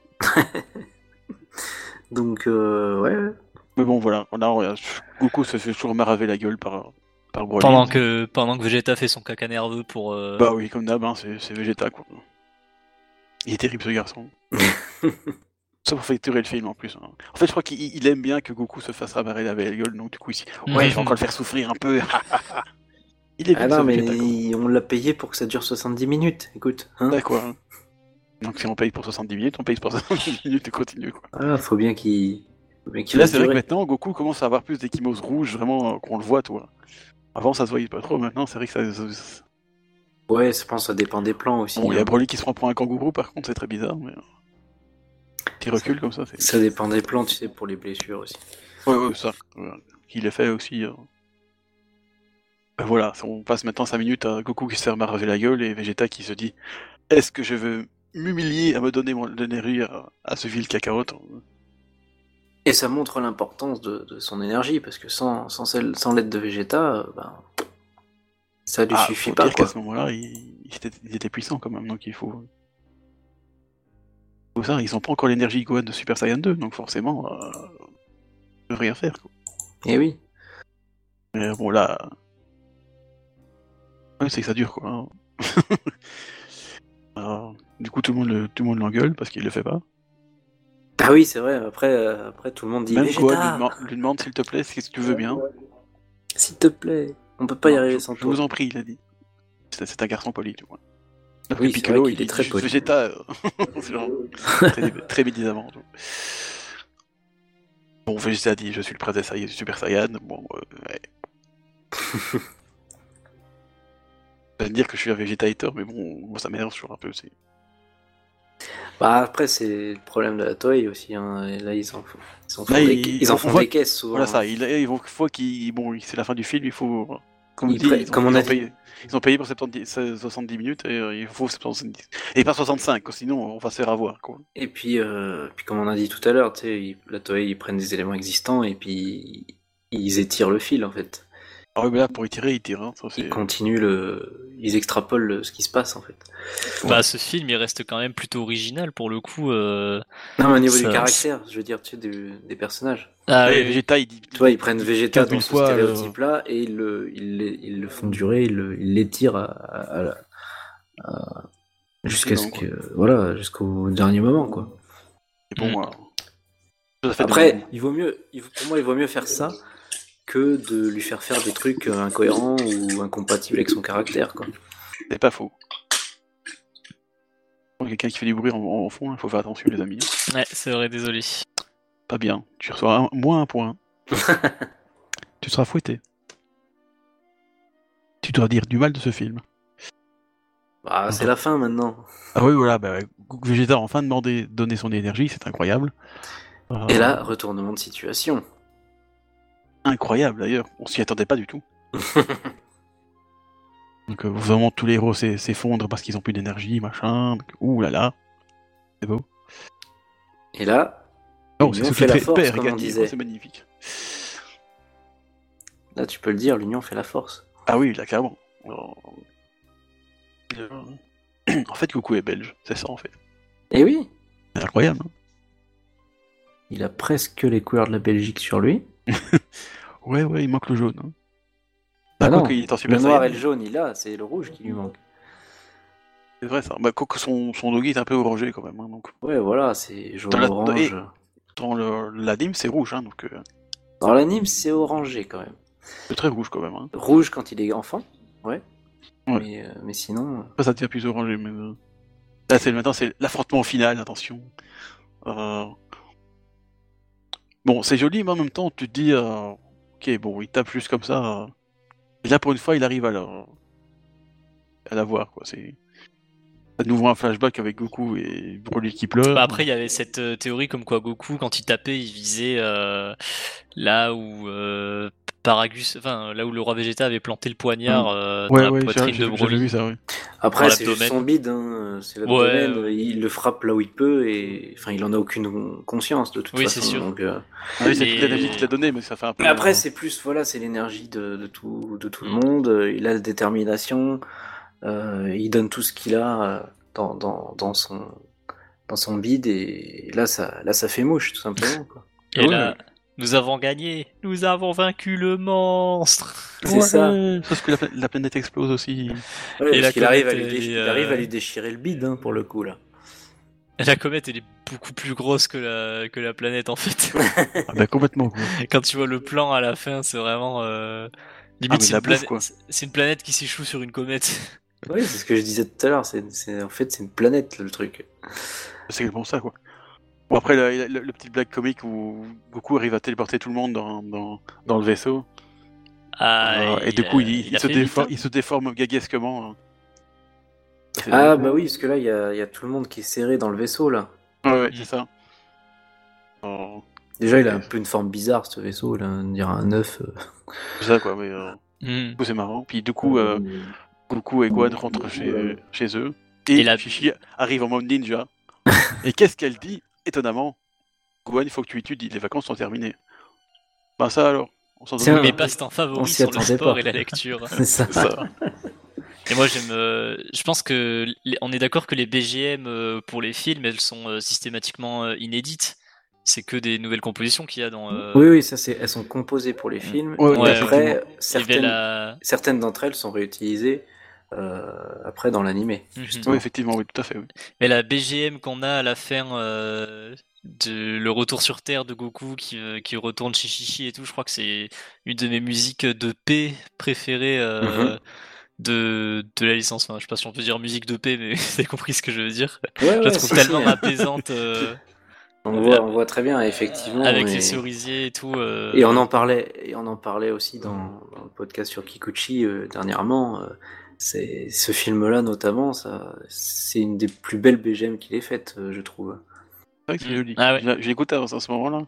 Donc, ouais. Mais bon, voilà. Goku se fait toujours maraver la gueule par Broly. Pendant que Vegeta fait son caca nerveux pour... Bah oui, comme d'hab, hein, c'est Vegeta, quoi. Il est terrible, ce garçon. Ça pour facturer le film, en plus. Hein. En fait, je crois qu'il aime bien que Goku se fasse ravaler la gueule, donc du coup, ici... Ouais, il va encore le faire souffrir un peu. Il est bien, non, mais Vegeta, on l'a payé pour que ça dure 70 minutes, écoute. Hein. D'accord. Hein. Donc si on paye pour 70 minutes, on paye pour 70 minutes et continue, quoi. Ah, faut bien qu'il... Là, c'est vrai que maintenant, Goku commence à avoir plus d'échymoses rouges, vraiment, qu'on le voit, toi. Avant, ça se voyait pas trop, maintenant, c'est vrai que ça... Ouais, je pense que ça dépend des plans aussi. Bon, il y a Broly qui se prend pour un kangourou, par contre, c'est très bizarre, mais... Petit recul comme ça, c'est... Ça dépend des plans, tu sais, pour les blessures aussi. Ouais, ça. Il l'a fait aussi... Ben voilà, on passe maintenant 5 minutes à Goku qui se fait maraver la gueule et Vegeta qui se dit « Est-ce que je veux m'humilier à me donner mon énergie à ce vil cacahuète ?» Et ça montre l'importance de son énergie, parce que sans l'aide de Vegeta, ça lui suffit pas, quoi. À ce moment-là, il était puissant quand même, donc il faut... ça, ils ont pas encore l'énergie Gohan de Super Saiyan 2, donc forcément, ils peuvent rien faire, quoi. Eh oui. Mais bon, là... Ouais, c'est que ça dure, quoi. Alors, du coup, tout le monde l'engueule parce qu'il le fait pas. Ah oui, c'est vrai, après tout le monde dit même Vegeta. Gohan lui demande s'il te plaît, si tu veux bien. S'il te plaît, on peut pas y arriver sans je toi. vous en prie, il a dit. C'est un garçon poli, tu vois. Oui, Piccolo, il est très poli. Vegeta, c'est genre très médisamment. Bon, Vegeta dit je suis le prince des Super Saiyan. Bon, ouais. Ça veut dire que je suis un Vegeta-hater, mais bon, moi ça m'énerve toujours un peu. Bah après c'est le problème de la Toei aussi, hein. Et là ils en font des caisses souvent. Voilà ça, c'est la fin du film, il faut... Comme ils ont payé pour 70 minutes et il faut 70. Et pas 65, sinon on va se faire avoir, quoi. Et puis comme on a dit tout à l'heure, tu sais, la Toei ils prennent des éléments existants et puis ils étirent le fil en fait. Ah oui, mais là pour étirer, ils tirent. Hein, ils extrapolent ce qui se passe en fait. Bah ce film il reste quand même plutôt original pour le coup. Non mais au niveau du caractère, je veux dire, tu sais, des personnages. Ah oui, Vegeta, tu vois, ils prennent Vegeta dans ce stéréotype-là et ils le font durer, ils l'étirent jusqu'au dernier moment, quoi. Et bon, après, pour moi, il vaut mieux faire ça que de lui faire des trucs incohérents ou incompatibles avec son caractère, quoi. C'est pas faux. Quelqu'un qui fait du bruit en fond, il faut faire attention, les amis. Ouais, c'est vrai, désolé. Pas bien, tu reçois moins un point. Tu seras fouetté. Tu dois dire du mal de ce film. Bah, c'est la fin maintenant. Ah oui, voilà, Vegeta a enfin donné son énergie, c'est incroyable. Et là, retournement de situation. incroyable d'ailleurs, on s'y attendait pas du tout. Donc vraiment tous les héros s'effondrent parce qu'ils ont plus d'énergie, machin. Donc, ouh là là, c'est beau. Et là, Oh, c'est l'union ce fait qui la fait force, père comme on gagner, disait. c'est magnifique. Là, tu peux le dire, l'union fait la force. Ah oui, là clairement. En fait, Goku est belge, c'est ça en fait. Et oui, C'est incroyable. Hein. il a presque les couleurs de la Belgique sur lui. Ouais, il manque le jaune. Hein. Ah Quoi non, qu'il est en Super le noir Saiyan. et le jaune, il a, c'est le rouge qui lui manque. C'est vrai ça. Bah, quoique son doggy est un peu orangé quand même. Hein, donc. Ouais, voilà, c'est Dans la- jaune-orange. Dans l'anime, c'est rouge, hein, donc Dans l'anime, c'est orangé quand même. c'est très rouge quand même. Hein. Rouge quand il est enfant, ouais. Ouais. Mais sinon... Après, ça devient plus orangé, mais là, maintenant, c'est l'affrontement final, attention. Bon, c'est joli, mais en même temps, tu te dis, ok, bon, il tape juste comme ça. Et là, pour une fois, il arrive à la voir, quoi. C'est à nouveau un flashback avec Goku et Broly qui pleure. Bah, après, il y avait cette théorie comme quoi Goku, quand il tapait, il visait là où Paragus, enfin là où le roi Vegeta avait planté le poignard dans la poitrine de j'avais Broly. vu ça, oui. Après, Dans c'est juste l'abdomen. son bide, hein. C'est l'abdomen, Ouais. il le frappe là où il peut, et enfin, il en a aucune conscience de toute Oui, façon. c'est sûr. Donc, Ah oui, c'est Et- toute l'énergie qu'il a donnée, mais ça fait un peu. Mais après, c'est plus, voilà, c'est l'énergie de tout le monde. Il a la détermination, il donne tout ce qu'il a dans son bide, et là, ça fait mouche, tout simplement, quoi. Et là, nous avons gagné, nous avons vaincu le monstre. C'est ça. Sauf que la planète explose aussi. Ouais, Et parce la qu'il arrive à comète, lui, il arrive à lui déchirer le bide, hein, pour le coup, là. La comète, elle est beaucoup plus grosse que la planète en fait. Ah bah complètement, quoi. Quand tu vois le plan à la fin, c'est vraiment limite mais c'est la une bouffe, planète, quoi. c'est une planète qui s'échoue sur une comète. Oui, c'est ce que je disais tout à l'heure. En fait, c'est une planète, le truc. C'est exactement ça, quoi. Bon, après, le petit blague comique où Goku arrive à téléporter tout le monde dans le vaisseau. Et du coup, il se déforme gaguesquement. Hein. Ah, bah oui, parce que là, il y a tout le monde qui est serré dans le vaisseau, là. Ouais, c'est ça. Déjà, il a un peu une forme bizarre, ce vaisseau, là, on dirait un œuf. C'est ça, quoi, mais du coup, c'est marrant. Puis du coup, Goku et Gohan rentrent chez eux. Et Chichi arrive en mode ninja. Et qu'est-ce qu'elle dit? Étonnamment, Gohan, il faut que tu étudies, les vacances sont terminées. Bah ça alors, on s'en donne. Mais passe ton favori sur le sport et la lecture. C'est ça. Et moi, je pense que on est d'accord que les BGM pour les films, elles sont systématiquement inédites. C'est que des nouvelles compositions qu'il y a dans. Oui, ça elles sont composées pour les films. Ouais, et après, effectivement. certaines d'entre elles sont réutilisées après dans l'animé. Oui, effectivement, oui, tout à fait. Oui. Mais la BGM qu'on a à la fin de le retour sur Terre de Goku qui retourne chez Chichi et tout, je crois que c'est une de mes musiques de paix préférées de la licence. Enfin, je sais pas si on peut dire musique de paix, mais vous avez compris ce que je veux dire. Je la trouve tellement apaisante. On voit très bien, effectivement. Avec les cerisiers et tout. Et on en parlait aussi dans le podcast sur Kikuchi dernièrement. Ce film-là, notamment, c'est une des plus belles BGM qu'il ait faites, je trouve. C'est vrai que c'est joli. Ah ouais. J'ai écouté à ce moment-là.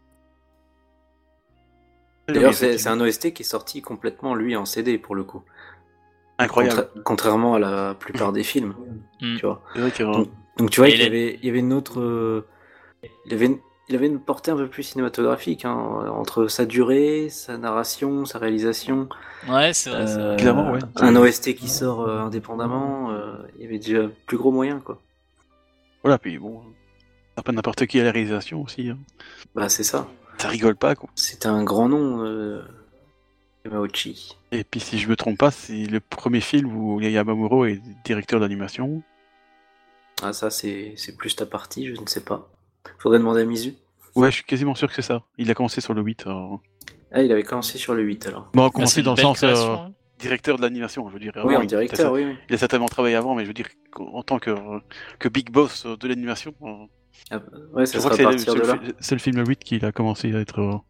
D'ailleurs, c'est un OST qui est sorti complètement, lui, en CD, pour le coup. Incroyable. Contrairement à la plupart des films, tu vois. C'est vrai donc tu vois qu'il y avait une autre... Il avait une portée un peu plus cinématographique, hein, entre sa durée, sa narration, sa réalisation. Ouais, c'est vrai. Clairement, ouais. Un OST qui sort indépendamment, il y avait déjà plus gros moyens, quoi. Voilà, puis bon, c'est pas n'importe qui à la réalisation aussi. Hein. Bah, c'est ça. Ça rigole pas, quoi. C'était un grand nom, Yamauchi. Et puis, si je me trompe pas, c'est le premier film où Yamamuro est directeur d'animation. Ah, ça, c'est plus ta partie, je ne sais pas. Faudrait demander à Mizu. Ouais, je suis quasiment sûr que c'est ça. Il a commencé sur le 8. Ah, il avait commencé sur le 8, alors. Bon, commencé dans le sens directeur de l'animation, je veux dire. Oui, en directeur, oui. Il a certainement travaillé avant, mais je veux dire, en tant que big boss de l'animation... ouais, ça sera à partir de là. C'est le film 8 qu'il a commencé à être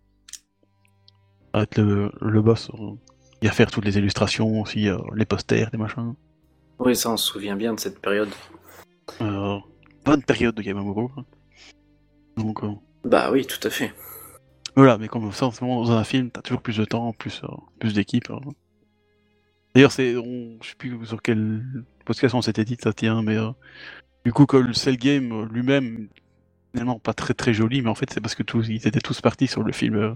le boss. Il a faire toutes les illustrations aussi, les posters, les machins. Oui, ça, on se souvient bien de cette période. Bonne période de Yamamuro. Donc, bah oui, tout à fait. Voilà, mais comme ça, en ce moment, dans un film, t'as toujours plus de temps, plus d'équipe. Hein. D'ailleurs, je sais plus sur quel podcast on s'était dit, ça tient, mais du coup, que le Cell Game lui-même, finalement, pas très très joli, mais en fait, c'est parce que ils étaient tous partis sur le film.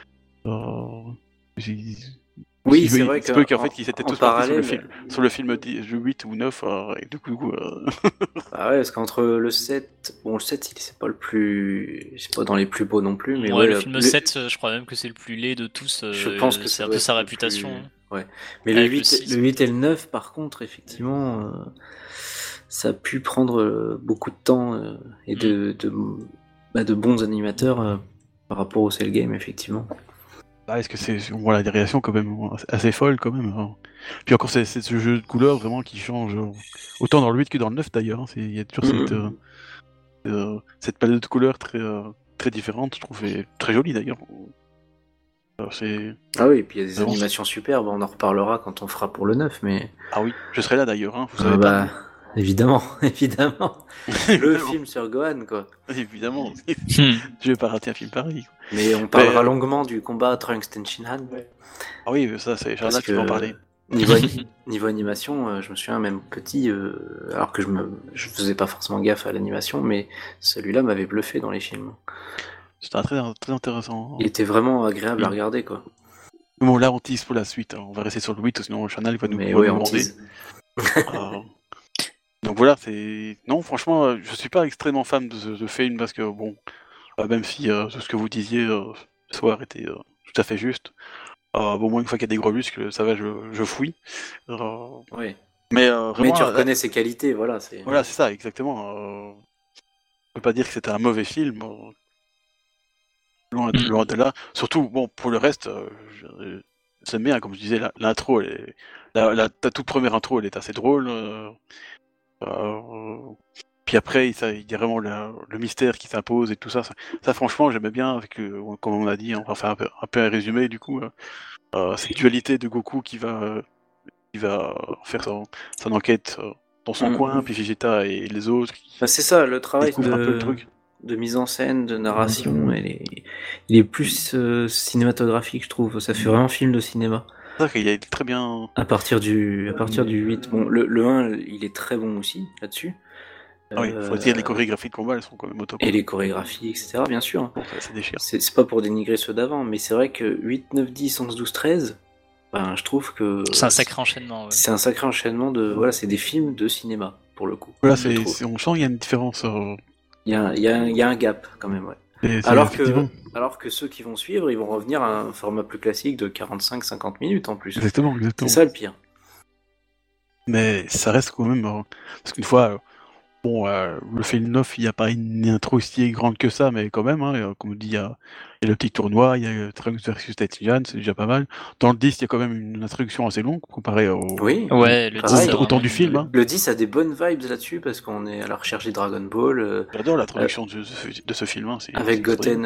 Oui, c'est vrai qu'en fait, ils étaient en tous partis parallèle. sur le film 8 ou 9, et du coup. Ah ouais, parce qu'entre le 7, bon, le 7, c'est pas le plus. C'est pas dans les plus beaux non plus, mais Ouais, le film 7, je crois même que c'est le plus laid de tous. Je pense que c'est ça un doit peu être sa le réputation. plus- Hein. Ouais. Mais Avec le 8 et le 9, par contre, effectivement, ça a pu prendre beaucoup de temps et de bons animateurs par rapport au Cell Game, effectivement. Est-ce que on voit la réactions quand même assez folles quand même. Hein. Puis encore, c'est ce jeu de couleurs vraiment qui change autant dans le 8 que dans le 9 d'ailleurs. Hein. Il y a toujours cette palette de couleurs très différente, je trouve, et très jolie d'ailleurs. Ah oui, et puis il y a des animations superbes, on en reparlera quand on fera pour le 9, mais... Ah oui, je serai là d'ailleurs, hein, vous savez bah, pas. évidemment, évidemment. Le film sur Gohan, quoi. Évidemment, je vais pas rater un film pareil. Quoi. Mais on parlera longuement du combat Trunks Tenshinhan. Ah oui, ça, c'est Charles qui va en parler. Niveau animation, je me souviens même petit, alors que je faisais pas forcément gaffe à l'animation, mais celui-là m'avait bluffé dans les films. C'était très, très intéressant. Il était vraiment agréable à regarder, quoi. Bon, là, on tease pour la suite. Hein. On va rester sur le 8, sinon le Chanel va nous demander. Donc voilà, non, franchement, je suis pas extrêmement fan de ce film parce que, bon, même si ce que vous disiez ce soir était tout à fait juste, bon, moi, une fois qu'il y a des gros muscles, ça va, je fouille. Oui. Mais tu reconnais ses qualités, voilà. Voilà, c'est ça, exactement. Je peux pas dire que c'était un mauvais film. Loin de là. Surtout, bon, pour le reste, j'aime bien, comme je disais, l'intro, ta toute première intro, elle est assez drôle. Puis après, il y a vraiment le mystère qui s'impose et tout ça. Ça franchement, j'aimais bien, avec, comme on a dit, on va faire un peu un résumé du coup. Cette dualité de Goku qui va faire son enquête dans son coin, puis Vegeta et les autres. C'est ça, le travail un peu le truc. De mise en scène, de narration, il est plus cinématographique, je trouve. Ça fait vraiment film de cinéma. C'est vrai qu'il est très bien. À partir du 8. Bon, le 1, il est très bon aussi, là-dessus. Ah oui, faut dire les chorégraphies de combat, elles sont quand même au top. Et les chorégraphies, etc., bien sûr. Ça déchire. C'est pas pour dénigrer ceux d'avant, mais c'est vrai que 8, 9, 10, 11, 12, 13, ben, je trouve que... C'est un sacré enchaînement. Ouais. C'est un sacré enchaînement de... Voilà, c'est des films de cinéma, pour le coup. Voilà, on sent qu'il y a une différence. Il y a un gap, quand même, ouais. Alors que ceux qui vont suivre, ils vont revenir à un format plus classique de 45-50 minutes en plus. Exactement. C'est ça le pire. Mais ça reste quand même... parce qu'une fois... Bon, le film 9, il n'y a pas une intro si grande que ça, mais quand même, hein, comme on dit, il y a le petit tournoi, il y a Trunks versus Tenshinhan, c'est déjà pas mal. Dans le 10, il y a quand même une introduction assez longue comparé au temps du film. Hein. Le 10 a des bonnes vibes là-dessus parce qu'on est à la recherche des Dragon Ball. J'adore l'introduction de ce film. Hein, avec Goten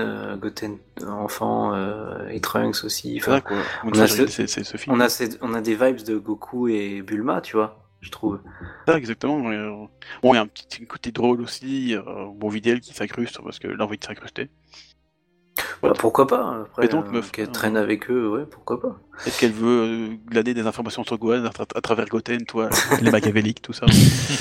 enfant et Trunks aussi. Enfin, quoi. On a des vibes de Goku et Bulma, tu vois. Je trouve. Ça, exactement. Bon, il y a un petit côté drôle aussi. Bon, Videl qui s'incruste parce que l'envie de s'incruster. Bah, pourquoi pas après, meuf, qu'elle traîne avec eux, ouais, pourquoi pas. Est-ce qu'elle veut glaner des informations sur Gohan à travers Goten, toi, les machiavéliques, tout ça.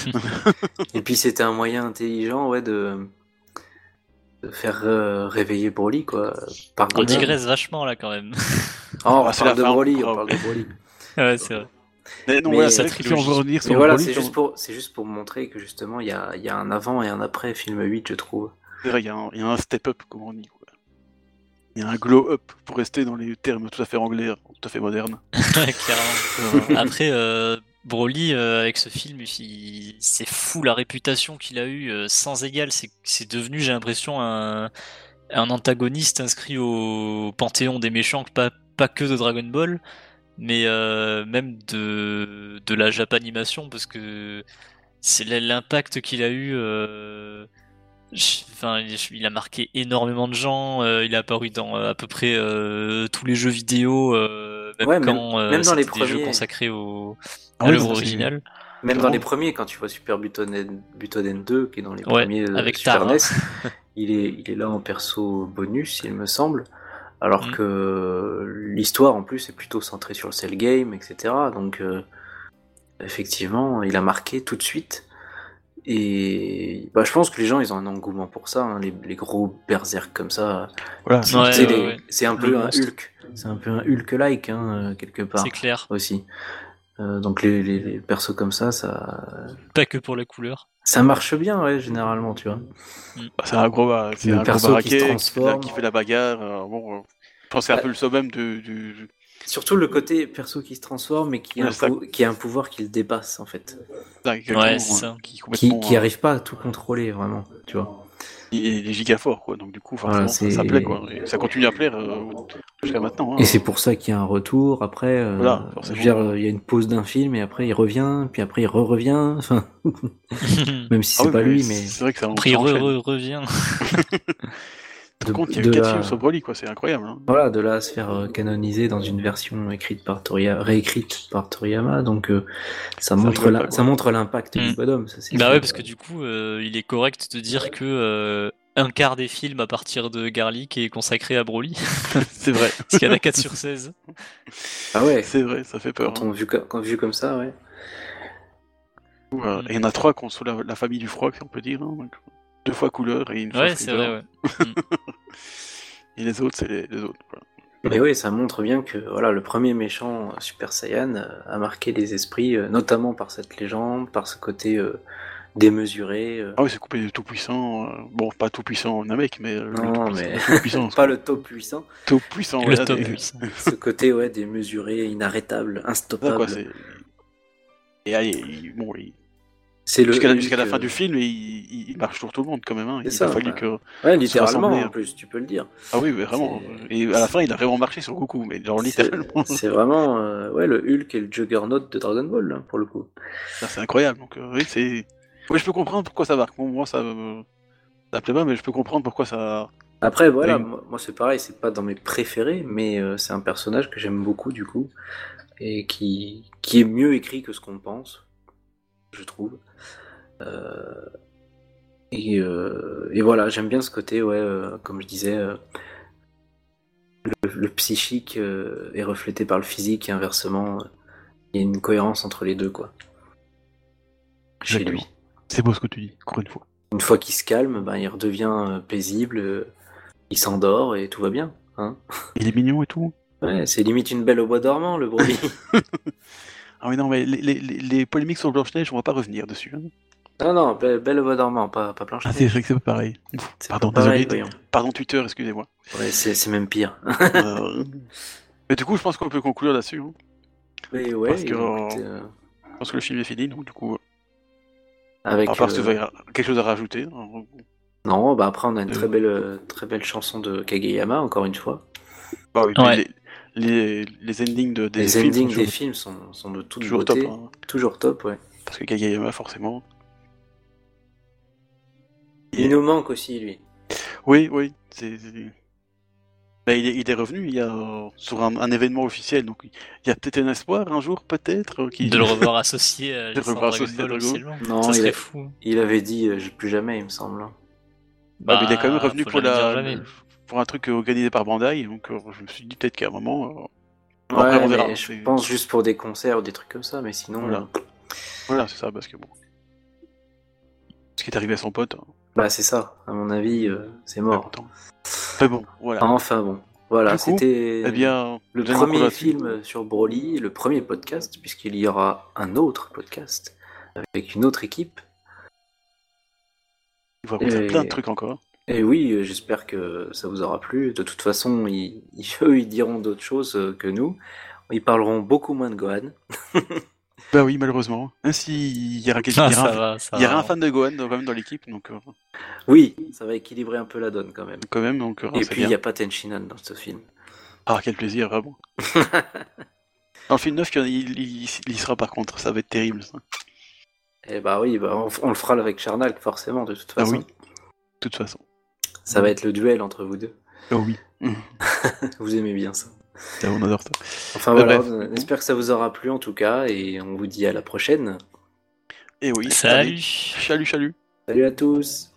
Et puis c'était un moyen intelligent, ouais, de faire réveiller Broly, quoi. On digresse vachement là quand même. On parle de Broly, on parle de Broly. Ouais, c'est vrai. Mais non, voilà, c'est vrai que si on veut revenir sur voilà, Broly, c'est juste pour montrer que justement il y a un avant et un après film 8, je trouve. C'est vrai, il y a un step-up, comme on dit. Quoi. Il y a un glow-up, pour rester dans les termes tout à fait anglais, tout à fait modernes. Clairement. Après, Broly, avec ce film, c'est fou la réputation qu'il a eue sans égal. C'est devenu, j'ai l'impression, un antagoniste inscrit au panthéon des méchants, pas que de Dragon Ball, mais même de la Japanimation, parce que c'est l'impact qu'il a eu. Il a marqué énormément de gens. Il a apparu dans à peu près tous les jeux vidéo, même dans les premiers jeux consacrés à l'œuvre originale. Même dans les premiers, quand tu vois Super Butoden 2, qui est dans les premiers avec Super Tar, NES, il est là en perso bonus, il me semble. Alors que l'histoire en plus est plutôt centrée sur le cell game, etc. Donc effectivement, il a marqué tout de suite. Et bah, je pense que les gens ils ont un engouement pour ça, hein, les gros berserk comme ça. Voilà. C'est un peu un Hulk. C'est un peu un Hulk-like hein, quelque part. C'est clair. Aussi. Donc les persos comme ça, pas que pour la couleur. Ça marche bien, ouais, généralement, tu vois. C'est un gros perso qui se transforme, qui fait la bagarre. Je pense que c'est un peu le summum du. Surtout le côté perso qui se transforme et qui a un pouvoir qui le dépasse en fait. Ouais, c'est ça. Qui arrive pas à tout contrôler vraiment, tu vois. Il est giga fort quoi, donc du coup forcément ça plaît quoi. Et ça continue à plaire jusqu'à maintenant. Hein. Et c'est pour ça qu'il y a un retour. Après, je veux dire, il y a une pause d'un film et après il revient, puis après il revient. Enfin, même si c'est pas lui, mais c'est vrai que ça. Après il revient. Par contre, il y a eu 4 films sur Broly, quoi, c'est incroyable. Hein. Voilà, de là à se faire canoniser dans une version réécrite par Toriyama, donc ça montre l'impact du bonhomme. Ça, bah ouais, parce que du coup, il est correct de dire que un quart des films à partir de Garlic est consacré à Broly. C'est vrai. Parce qu'il y en a 4 sur 16. Ah ouais. C'est vrai, ça fait peur. Quand vu comme ça, ouais. Et il y en a 3 qui sont la famille du froid, si on peut dire. Hein, donc 2 fois couleur et une fois Ouais, c'est vrai, ouais. Et les autres, c'est les autres. Voilà. Mais oui, ça montre bien que voilà, le premier méchant Super Saiyan a marqué les esprits, notamment par cette légende, par ce côté démesuré. Ah oui, c'est coupé de tout puissant. Bon, pas tout puissant Namek, mais non, mais puissant, pas le top puissant. Top puissant, le top puissant. Ce côté démesuré, inarrêtable, instoppable. Ça, quoi, et allez, bon, jusqu'à la fin du film, il marche sur tout le monde quand même. Hein. Il a fallu que. Ouais, littéralement en plus, tu peux le dire. Ah oui, mais vraiment. Et à la fin, il a vraiment marché sur Goku, mais genre littéralement. C'est vraiment le Hulk et le Juggernaut de Dragon Ball, là, pour le coup. Ça, c'est incroyable. Donc, oui, c'est. Oui, je peux comprendre pourquoi ça marque. Moi, ça plaît pas, mais je peux comprendre pourquoi ça. Après, voilà, moi c'est pareil, c'est pas dans mes préférés, mais c'est un personnage que j'aime beaucoup, du coup, et qui est mieux écrit que ce qu'on pense, je trouve. Et voilà, j'aime bien ce côté, comme je disais, le psychique est reflété par le physique et inversement, il y a une cohérence entre les deux, quoi. Chez lui. C'est beau ce que tu dis, encore une fois. Une fois qu'il se calme, il redevient paisible, il s'endort et tout va bien. Hein. Il est mignon et tout. Ouais, c'est limite une belle au bois dormant, le Broly. Ah oui, non, mais les polémiques sur Blanche-Neige, on va pas revenir dessus. Hein. Non, belle au bois dormant, pas Blanche-Neige. Ah, c'est vrai que c'est pas pareil. Pardon, pareil, désolé. Pardon, Twitter, excusez-moi. Ouais, c'est même pire. Mais du coup, je pense qu'on peut conclure là-dessus. Hein. Mais ouais, parce que je pense que le film est fini, donc du coup. Avec, à part si tu veux quelque chose à rajouter. Hein. Non, après on a une très belle chanson de Kageyama, encore une fois. Bah oui, ouais. les endings des films sont de toute toujours beauté. Top, hein. Toujours top, ouais. Parce que Kageyama, forcément. Il nous manque aussi, lui. Oui. Bah, il est revenu sur un événement officiel, donc il y a peut-être un espoir un jour, peut-être. De le revoir associé à Dragon Ball officiellement. Non, ça serait fou. Il avait dit plus jamais, il me semble. Mais il est quand même revenu pour un truc organisé par Bandai, donc je me suis dit peut-être qu'à un moment. Après, on verra. Je pense juste pour des concerts ou des trucs comme ça, mais sinon. Voilà, c'est ça, parce que bon. Ce qui est arrivé à son pote. Bah, c'est ça, à mon avis, c'est mort. Mais bon, voilà. Enfin bon. Voilà, c'était le premier film sur Broly, le premier podcast, puisqu'il y aura un autre podcast avec une autre équipe. Il va raconter plein de trucs encore. Et oui, j'espère que ça vous aura plu. De toute façon, eux, ils diront d'autres choses que nous. Ils parleront beaucoup moins de Gohan. Bah oui, malheureusement. Ainsi, il y aura un fan de Gohan quand même dans l'équipe, donc. Oui, ça va équilibrer un peu la donne quand même. Donc. Et puis il n'y a pas Tenchinan dans ce film. Ah, quel plaisir, vraiment. Dans le film 9, il y sera par contre, ça va être terrible. Ça. Eh bah oui, on le fera avec Charnal, forcément, de toute façon. Ah oui, de toute façon. Ça va être le duel entre vous deux. Oh oui. Vous aimez bien ça. On adore ça. Enfin voilà, on espère que ça vous aura plu en tout cas, et on vous dit à la prochaine. Et oui, salut. Salut. Salut à tous.